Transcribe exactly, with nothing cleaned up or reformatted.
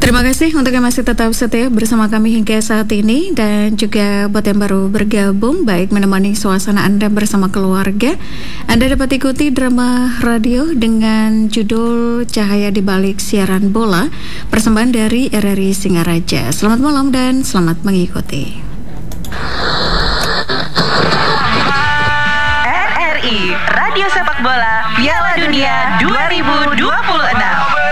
Terima kasih untuk yang masih tetap setia bersama kami hingga saat ini, dan juga buat yang baru bergabung, baik menemani suasana Anda bersama keluarga. Anda dapat ikuti drama radio dengan judul Cahaya di Balik Siaran Bola, persembahan dari R R I Singaraja. Selamat malam dan selamat mengikuti. R R I Radio Sepak Bola Piala Dunia dua ribu